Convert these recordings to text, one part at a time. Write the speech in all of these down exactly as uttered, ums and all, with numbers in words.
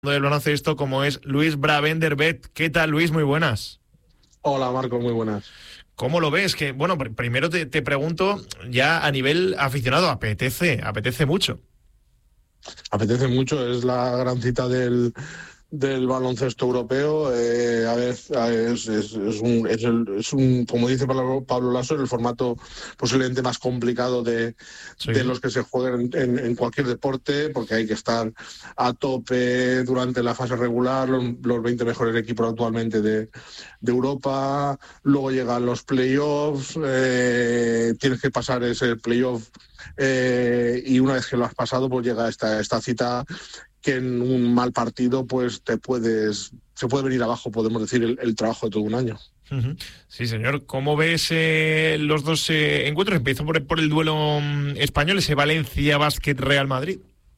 del baloncesto, como es Luis Bravenderbet. ¿Qué tal, Luis? Muy buenas. Hola, Marco, muy buenas. ¿Cómo lo ves? Que, bueno, pr- primero te, te pregunto, ya a nivel aficionado, apetece, apetece mucho. Apetece mucho, es la gran cita del, del baloncesto europeo. Eh, a ver, a ver, es, es, es, un, es, el, es un, como dice Pablo, Pablo Lasso, el formato posiblemente más complicado de, de Sí. los que se juegan en, en cualquier deporte, porque hay que estar a tope durante la fase regular, los, los veinte mejores equipos actualmente de, de Europa, luego llegan los playoffs, eh, tienes que pasar ese playoff, eh, y una vez que lo has pasado, pues llega esta, esta cita que en un mal partido pues te puedes, se puede venir abajo, podemos decir, el, el trabajo de todo un año. Ujú. Sí, señor. ¿Cómo ves eh, los dos eh, encuentros? Empiezo por, por el duelo mm, español, ese Valencia Basket Real Madrid.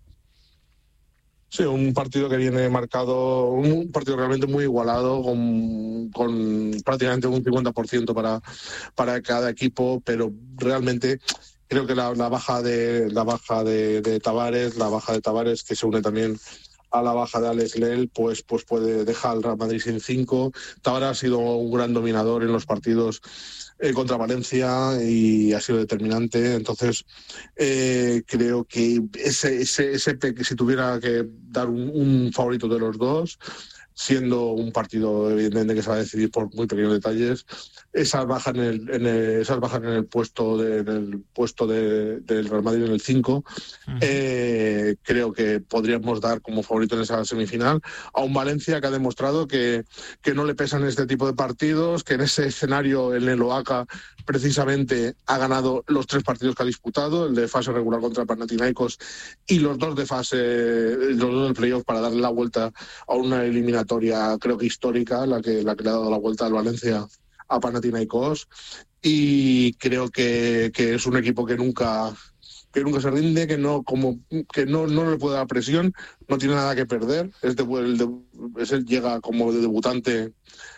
Sí, un partido que viene marcado, un partido realmente muy igualado, con, con prácticamente un cincuenta por ciento para, para cada equipo, pero realmente creo que la, la baja de la baja de, de Tavares, la baja de Tavares, que se une también a la baja de Alex Lel, pues, pues puede dejar al Real Madrid sin cinco. Tavares ha sido un gran dominador en los partidos eh, contra Valencia y ha sido determinante. Entonces, eh, creo que ese, ese, ese que si tuviera que dar un, un favorito de los dos, siendo un partido evidentemente que se va a decidir por muy pequeños detalles, esas bajas en el, en el, esas bajas en el puesto de, en el puesto de, del Real Madrid en el cinco, Ujú. eh, creo que podríamos dar como favorito en esa semifinal a un Valencia que ha demostrado que, que no le pesan este tipo de partidos, que en ese escenario en el Oaxaca precisamente ha ganado los tres partidos que ha disputado, el de fase regular contra Panathinaikos y los dos de fase, los dos del playoff, para darle la vuelta a una eliminatoria creo que histórica, la que, la que le ha dado la vuelta al Valencia a Panathinaikos, y creo que, que es un equipo que nunca que nunca se rinde, que no como que no, no le puede dar presión, no tiene nada que perder, es, de, el de, es el, llega como de debutante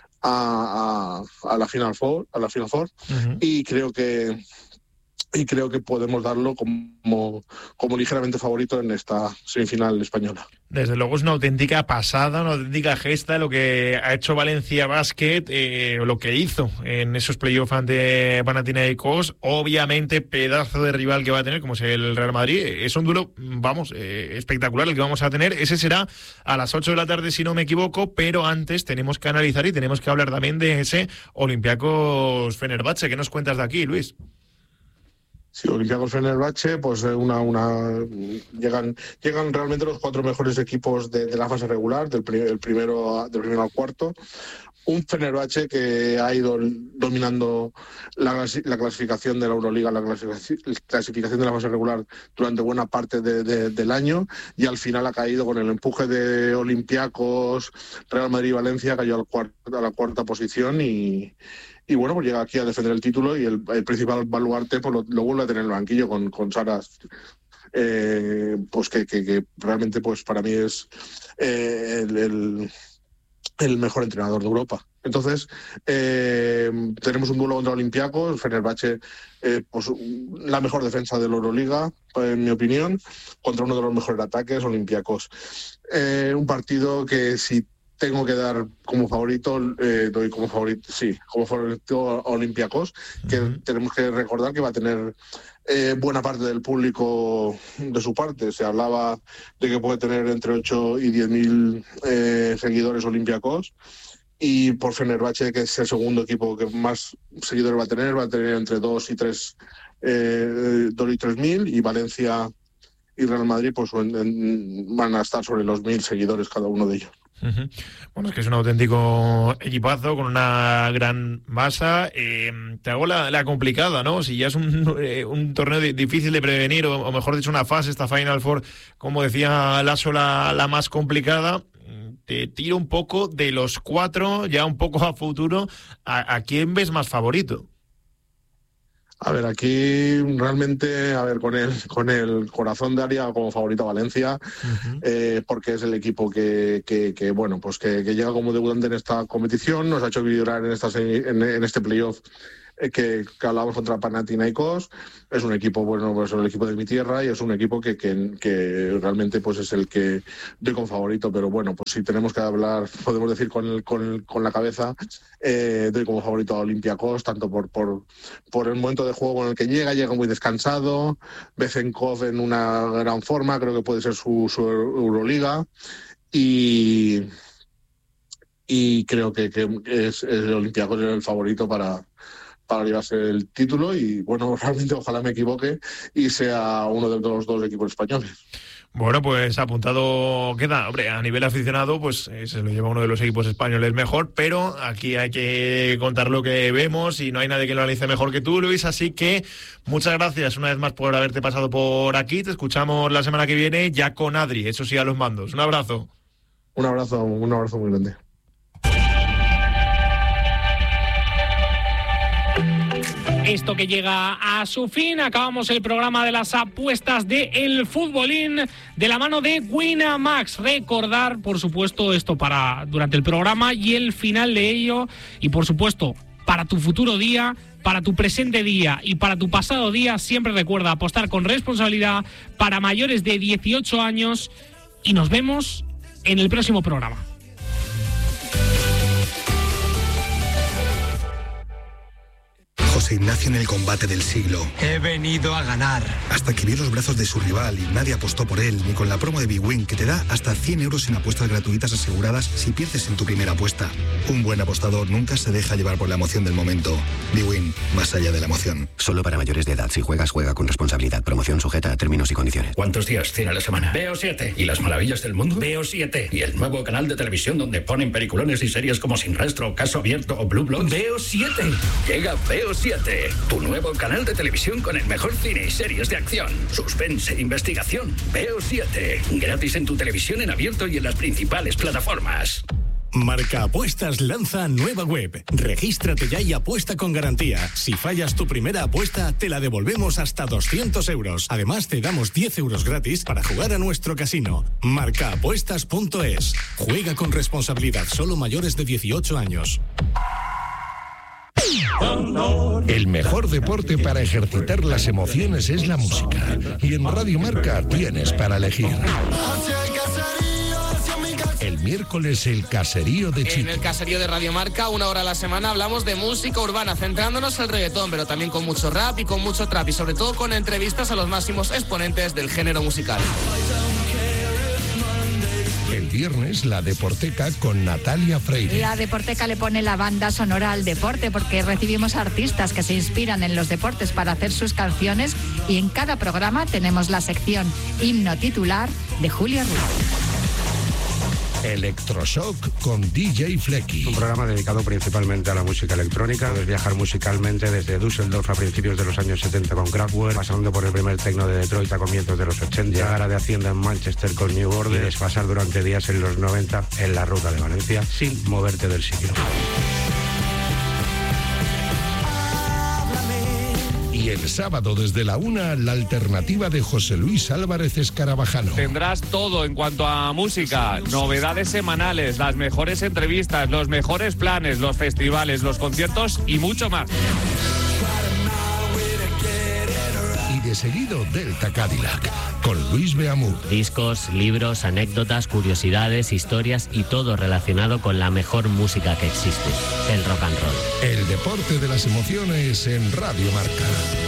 a, a, a la Final Four, a la Final Four, Ujú. y creo que y creo que podemos darlo como, como ligeramente favorito en esta semifinal española. Desde luego es una auténtica pasada, una auténtica gesta lo que ha hecho Valencia Basket, eh, lo que hizo en esos playoffs ante Panathinaikos. Obviamente, pedazo de rival que va a tener, como es el Real Madrid. Es un duelo, vamos, eh, espectacular el que vamos a tener. Ese será a las ocho de la tarde, si no me equivoco, pero antes tenemos que analizar y tenemos que hablar también de ese Olympiacos Fenerbahce. ¿Qué nos cuentas de aquí, Luis? Sí, Olympiacos Fenerbahce, pues eh, una, una llegan, llegan realmente los cuatro mejores equipos de, de la fase regular, del, pri el primero, del primero al cuarto. Un Fenerbahce que ha ido dominando la, la clasificación de la Euroliga, la clasificación de la fase regular durante buena parte de, de, del año, y al final ha caído con el empuje de Olympiacos, Real Madrid y Valencia, cayó al cuart a la cuarta posición y Y bueno, pues llega aquí a defender el título, y el, el principal baluarte pues lo, lo vuelve a tener en el banquillo con, con Saras, eh, pues que, que, que realmente pues para mí es eh, el, el, el mejor entrenador de Europa. Entonces, eh, tenemos un duelo contra Olympiacos, Fenerbahce, eh, pues la mejor defensa de la Euroliga, en mi opinión, contra uno de los mejores ataques, Olympiacos. Eh, un partido que si tengo que dar como favorito, eh, doy como favorito, sí, como favorito a Olympiacos, que Ujú. tenemos que recordar que va a tener eh, buena parte del público de su parte. Se hablaba de que puede tener entre ocho y diez mil eh, seguidores Olympiacos, y por Fenerbahce, que es el segundo equipo que más seguidores va a tener, va a tener entre dos y tres eh, dos y tres mil, y Valencia y Real Madrid pues en, en, van a estar sobre los mil seguidores cada uno de ellos. Ujú. Bueno, es que es un auténtico equipazo con una gran masa. Eh, te hago la, la complicada, ¿no? Si ya es un, eh, un torneo di- difícil de prevenir, o, o mejor dicho, una fase, esta Final Four, como decía Lasso, la, la más complicada, mm, te tiro un poco de los cuatro, ya un poco a futuro. ¿A, a quién ves más favorito? A ver, aquí realmente, a ver, con el, con el corazón de área como favorito a Valencia, Ujú. eh, porque es el equipo que, que, que bueno, pues que, que llega como debutante en esta competición, nos ha hecho vibrar en, esta, en, en este playoff eh, que, que hablábamos contra Panathinaikos. Es un equipo, bueno, pues el equipo de mi tierra y es un equipo que, que, que realmente pues es el que doy con favorito, pero bueno, pues si tenemos que hablar, podemos decir con, el, con, con la cabeza, eh, doy como favorito a Olympiacos, tanto por, por, por el momento de juego en el que llega, llega muy descansado, Bezenkov en una gran forma, creo que puede ser su, su Euroliga, y, y creo que, que es, el Olympiacos es el favorito para... para llevarse el título y, bueno, realmente ojalá me equivoque y sea uno de los dos equipos españoles. Bueno, pues apuntado queda. Hombre, a nivel aficionado, pues eh, se lo lleva uno de los equipos españoles mejor, pero aquí hay que contar lo que vemos y no hay nadie que lo analice mejor que tú, Luis, así que muchas gracias una vez más por haberte pasado por aquí. Te escuchamos la semana que viene ya con Adri, eso sí, a los mandos. Un abrazo. Un abrazo, un abrazo muy grande. Esto que llega a su fin, acabamos el programa de las apuestas de El Futbolín de la mano de Winamax. Recordar, por supuesto, esto para durante el programa y el final de ello, y por supuesto, para tu futuro día, para tu presente día y para tu pasado día, siempre recuerda apostar con responsabilidad para mayores de dieciocho años y nos vemos en el próximo programa. José Ignacio en el combate del siglo. He venido a ganar. Hasta que vio los brazos de su rival y nadie apostó por él, ni con la promo de Big Win, que te da hasta cien euros en apuestas gratuitas aseguradas si pierdes en tu primera apuesta. Un buen apostador nunca se deja llevar por la emoción del momento. Big Win, más allá de la emoción. Solo para mayores de edad. Si juegas, juega con responsabilidad. Promoción sujeta a términos y condiciones. ¿Cuántos días tiene la semana? Veo siete. ¿Y las maravillas del mundo? Veo siete. ¿Y el nuevo canal de televisión donde ponen peliculones y series como Sin Rastro, Caso Abierto o Blue Bloods? Veo siete. Llega Veo siete. Tu nuevo canal de televisión con el mejor cine y series de acción, suspense e investigación. Veo siete. Gratis en tu televisión en abierto y en las principales plataformas. Marca Apuestas lanza nueva web. Regístrate ya y apuesta con garantía. Si fallas tu primera apuesta, te la devolvemos hasta doscientos euros. Además, te damos diez euros gratis para jugar a nuestro casino. marca apuestas punto es. Juega con responsabilidad. Solo mayores de dieciocho años. El mejor deporte para ejercitar las emociones es la música. Y en Radio Marca tienes para elegir. El miércoles el caserío de Chico. En el caserío de Radio Marca, una hora a la semana, hablamos de música urbana, centrándonos en el reggaetón, pero también con mucho rap y con mucho trap, y sobre todo con entrevistas a los máximos exponentes del género musical. El viernes la Deporteca con Natalia Freire. La Deporteca le pone la banda sonora al deporte porque recibimos artistas que se inspiran en los deportes para hacer sus canciones, y en cada programa tenemos la sección Himno Titular de Julia Ruiz. Electroshock con D J Flecky. Un programa dedicado principalmente a la música electrónica. Puedes viajar musicalmente desde Düsseldorf a principios de los años setenta con Kraftwerk, pasando por el primer techno de Detroit a comienzos de los ochenta, llegar a de Hacienda en Manchester con New Order y desfasar durante días en los noventa en la ruta de Valencia sin moverte del sitio. Y el sábado desde la una, la alternativa de José Luis Álvarez Escarabajano. Tendrás todo en cuanto a música, novedades semanales, las mejores entrevistas, los mejores planes, los festivales, los conciertos y mucho más. Y de seguido Delta Cadillac, con Luis Beamur. Discos, libros, anécdotas, curiosidades, historias y todo relacionado con la mejor música que existe, el rock and roll. El deporte de las emociones en Radio Marca.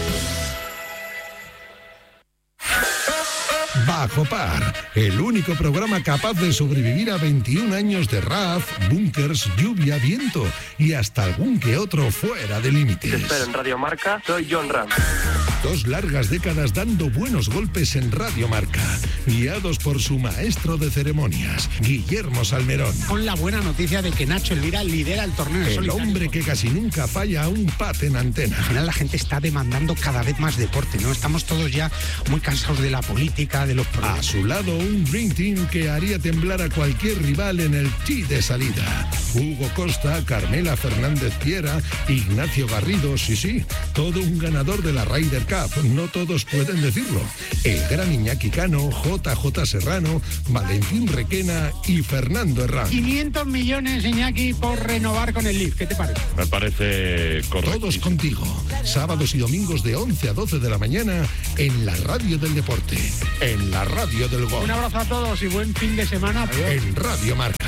Bajo Par, el único programa capaz de sobrevivir a veintiún años de rap, búnkers, lluvia, viento y hasta algún que otro fuera de límites. Te espero en Radio Marca, soy John Ram. Dos largas décadas dando buenos golpes en Radio Marca, guiados por su maestro de ceremonias, Guillermo Salmerón. Con la buena noticia de que Nacho Elvira lidera el torneo en El solitario. hombre que casi nunca falla a un pat en antena. Al final la gente está demandando cada vez más deporte, ¿no? Estamos todos ya muy cansados de la política, de los problemas. A su lado, un Dream Team que haría temblar a cualquier rival en el tee de salida. Hugo Costa, Carmela Fernández Piera, Ignacio Garrido, sí, sí, todo un ganador de la Ryder Cup, no todos pueden decirlo. El gran Iñaki Cano, J J Serrano, Valentín Requena y Fernando Herrán. quinientos millones, Iñaki, por renovar con el L I F. ¿Qué te parece? Me parece correcto. Todos contigo. Sábados y domingos de once a doce de la mañana en la radio del deporte, en la radio del gol. Un abrazo a todos y buen fin de semana. Adiós. En Radio Marca.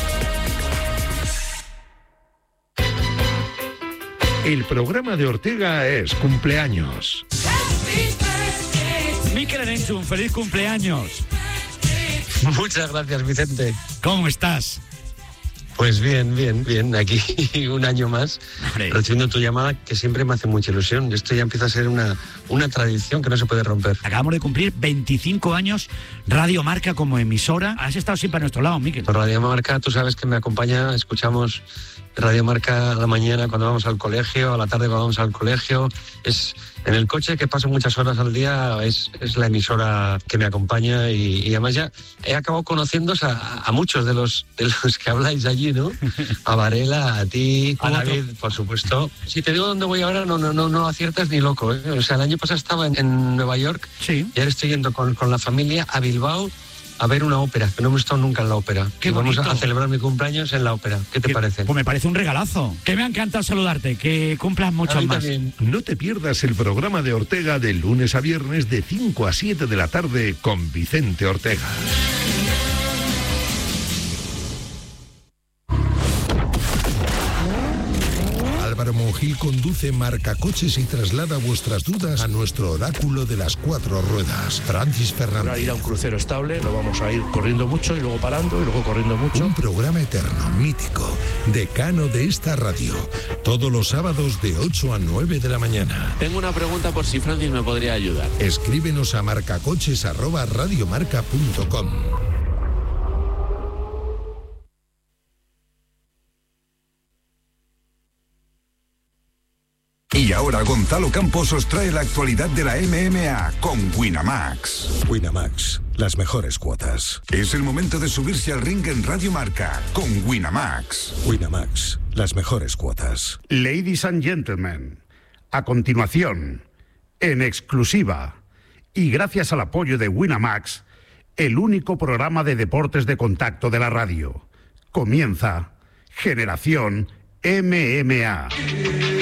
El programa de Ortega es cumpleaños. Mikel Erenchun, feliz cumpleaños. Muchas gracias, Vicente. ¿Cómo estás? Pues bien, bien, bien. Aquí un año más, Vale. recibiendo tu llamada, que siempre me hace mucha ilusión. Esto ya empieza a ser una, una tradición que no se puede romper. Acabamos de cumplir veinticinco años Radio Marca como emisora. Has estado siempre a nuestro lado, Mikel. Por Radio Marca, tú sabes que me acompaña, escuchamos Radio Marca a la mañana cuando vamos al colegio, a la tarde cuando vamos al colegio. Es en el coche, que paso muchas horas al día, es, es la emisora que me acompaña y, y además ya he acabado conociéndose a, a muchos de los, de los que habláis allí, ¿no? A Varela, a ti, a David, por supuesto. Si te digo dónde voy ahora, no no no, no aciertas ni loco, ¿eh? O sea, el año pasado estaba en, en Nueva York, sí. Y ahora estoy yendo con, con la familia a Bilbao a ver una ópera, que no hemos estado nunca en la ópera. Qué y vamos bonito. a celebrar mi cumpleaños en la ópera. ¿Qué te ¿Qué? parece? Pues me parece un regalazo. Que me ha encantado saludarte, que cumplas muchos más. También. No te pierdas el programa de Ortega de lunes a viernes de cinco a siete de la tarde con Vicente Ortega. Álvaro Monjil conduce Marcacoches y traslada vuestras dudas a nuestro oráculo de las cuatro ruedas, Francis Fernández. A ir a un crucero estable, no vamos a ir corriendo mucho y luego parando y luego corriendo mucho. Un programa eterno, mítico, decano de esta radio, todos los sábados de ocho a nueve de la mañana. Tengo una pregunta por si Francis me podría ayudar. Escríbenos a marcacoches arroba radiomarca punto com. Y ahora Gonzalo Campos os trae la actualidad de la M M A con Winamax. Winamax, las mejores cuotas. Es el momento de subirse al ring en Radio Marca con Winamax. Winamax, las mejores cuotas. Ladies and gentlemen, a continuación, en exclusiva y gracias al apoyo de Winamax, el único programa de deportes de contacto de la radio. Comienza Generación M M A.